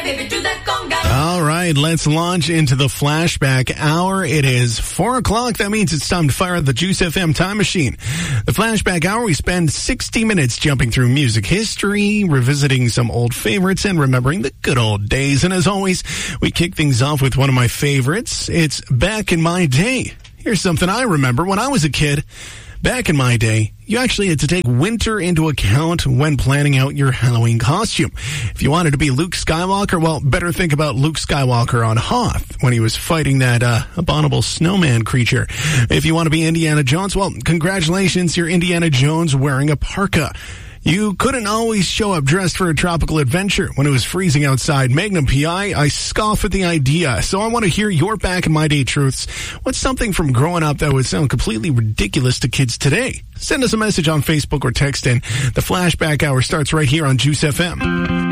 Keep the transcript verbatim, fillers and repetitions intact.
baby, do that conga. All right, let's launch into the flashback hour. It is four o'clock. That means it's time to fire up the Juice F M time machine. The flashback hour, we spend sixty minutes jumping through music history, revisiting some old favorites, and remembering the good old days. And as always, we kick things off with one of my favorites. It's Back in My Day. Here's something I remember when I was a kid. Back in my day, you actually had to take winter into account when planning out your Halloween costume. If you wanted to be Luke Skywalker, well, better think about Luke Skywalker on Hoth when he was fighting that uh, abominable snowman creature. If you want to be Indiana Jones, well, congratulations, you're Indiana Jones wearing a parka. You couldn't always show up dressed for a tropical adventure. When it was freezing outside Magnum P I, I scoff at the idea. So I want to hear your Back in My Day truths. What's something from growing up that would sound completely ridiculous to kids today? Send us a message on Facebook or text in. The Flashback Hour starts right here on Juice F M.